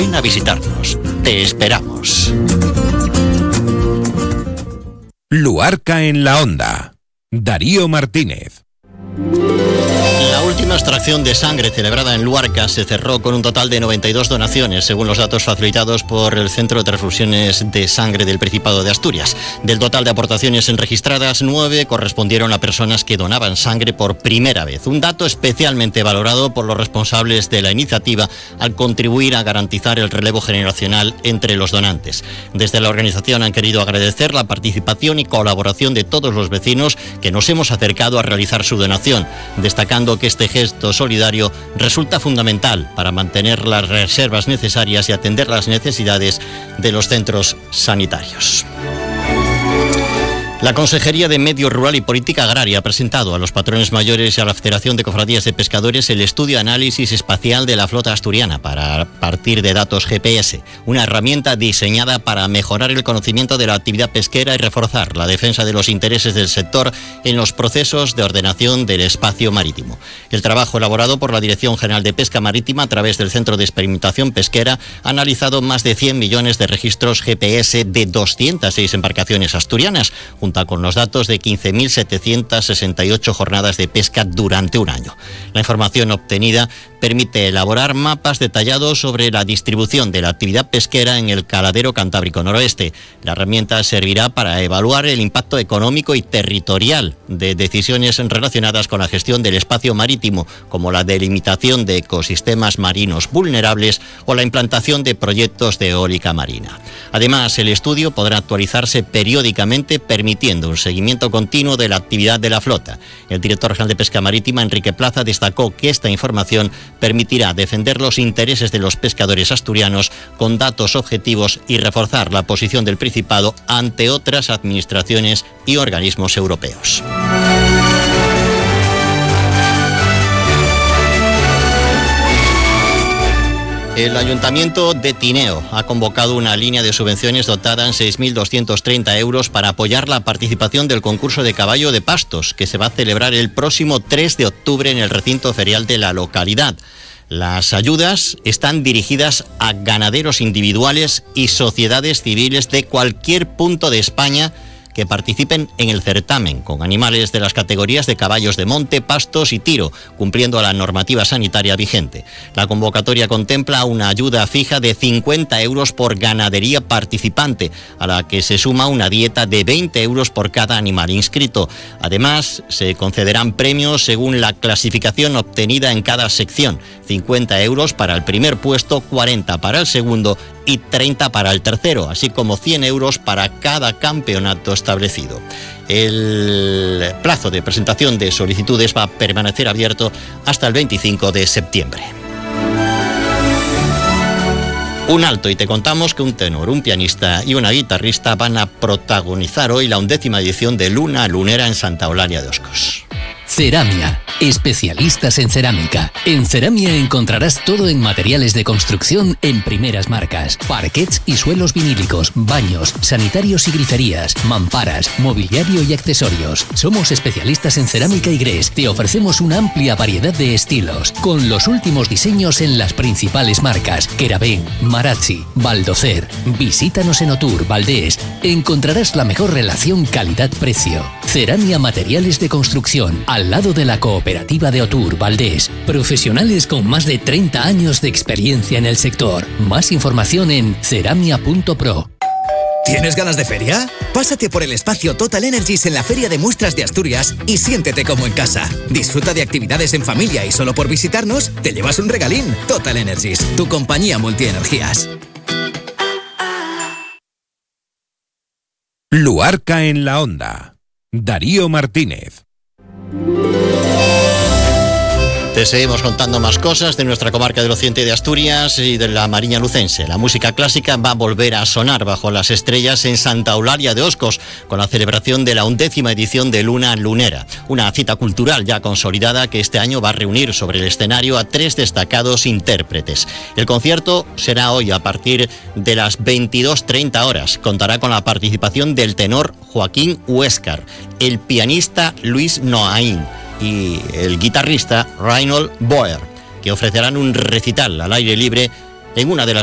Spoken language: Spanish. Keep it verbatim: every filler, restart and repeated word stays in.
Ven a visitarnos. Te esperamos. Luarca en la Onda. Darío Martínez. La última extracción de sangre celebrada en Luarca se cerró con un total de noventa y dos donaciones, según los datos facilitados por el Centro de Transfusiones de Sangre del Principado de Asturias. Del total de aportaciones registradas, nueve correspondieron a personas que donaban sangre por primera vez. Un dato especialmente valorado por los responsables de la iniciativa al contribuir a garantizar el relevo generacional entre los donantes. Desde la organización han querido agradecer la participación y colaboración de todos los vecinos que nos hemos acercado a realizar su donación, destacando que este gesto solidario resulta fundamental para mantener las reservas necesarias y atender las necesidades de los centros sanitarios. La Consejería de Medio Rural y Política Agraria ha presentado a los patrones mayores y a la Federación de Cofradías de Pescadores el estudio de análisis espacial de la flota asturiana para partir de datos G P S, una herramienta diseñada para mejorar el conocimiento de la actividad pesquera y reforzar la defensa de los intereses del sector en los procesos de ordenación del espacio marítimo. El trabajo elaborado por la Dirección General de Pesca Marítima a través del Centro de Experimentación Pesquera ha analizado más de cien millones de registros G P S de doscientas seis embarcaciones asturianas, junto con los datos de quince mil setecientas sesenta y ocho jornadas de pesca durante un año. La información obtenida permite elaborar mapas detallados sobre la distribución de la actividad pesquera en el caladero Cantábrico Noroeste. La herramienta servirá para evaluar el impacto económico y territorial de decisiones relacionadas con la gestión del espacio marítimo, como la delimitación de ecosistemas marinos vulnerables o la implantación de proyectos de eólica marina. Además, el estudio podrá actualizarse periódicamente, permitiendo un seguimiento continuo de la actividad de la flota. El director general de Pesca Marítima, Enrique Plaza, destacó que esta información permitirá defender los intereses de los pescadores asturianos con datos objetivos y reforzar la posición del Principado ante otras administraciones y organismos europeos. El Ayuntamiento de Tineo ha convocado una línea de subvenciones dotada en seis mil doscientos treinta euros para apoyar la participación del concurso de caballo de pastos, que se va a celebrar el próximo tres de octubre en el recinto ferial de la localidad. Las ayudas están dirigidas a ganaderos individuales y sociedades civiles de cualquier punto de España que participen en el certamen, con animales de las categorías de caballos de monte, pastos y tiro, cumpliendo la normativa sanitaria vigente. La convocatoria contempla una ayuda fija de cincuenta euros por ganadería participante, a la que se suma una dieta de veinte euros por cada animal inscrito. Además, se concederán premios según la clasificación obtenida en cada sección: cincuenta euros para el primer puesto, cuarenta para el segundo y treinta para el tercero, así como cien euros para cada campeonato establecido. El plazo de presentación de solicitudes va a permanecer abierto hasta el veinticinco de septiembre. Un alto y te contamos que un tenor, un pianista y una guitarrista van a protagonizar hoy la undécima edición de Luna Lunera en Santa Eulalia de Oscos. Ceramia, especialistas en cerámica. En Ceramia encontrarás todo en materiales de construcción en primeras marcas: parquets y suelos vinílicos, baños, sanitarios y griferías, mamparas, mobiliario y accesorios. Somos especialistas en cerámica y grés. Te ofrecemos una amplia variedad de estilos, con los últimos diseños en las principales marcas: Querabén, Marazzi, Baldocer. Visítanos en Otur, Valdés. Encontrarás la mejor relación calidad-precio. Ceramia Materiales de Construcción, al lado de la cooperativa de Otur, Valdés. Profesionales con más de treinta años de experiencia en el sector. Más información en ceramia punto pro. ¿Tienes ganas de feria? Pásate por el espacio Total Energies en la Feria de Muestras de Asturias y siéntete como en casa. Disfruta de actividades en familia y solo por visitarnos te llevas un regalín. Total Energies, tu compañía multienergías. Luarca en la Onda. Darío Martínez. Te seguimos contando más cosas de nuestra comarca del occidente de Asturias y de la Mariña Lucense. La música clásica va a volver a sonar bajo las estrellas en Santa Eulalia de Oscos, con la celebración de la undécima edición de Luna Lunera, una cita cultural ya consolidada que este año va a reunir sobre el escenario a tres destacados intérpretes. El concierto será hoy a partir de las veintidós treinta horas. Contará con la participación del tenor Joaquín Huéscar, el pianista Luis Noaín y el guitarrista Reinhold Boer, que ofrecerán un recital al aire libre en una de las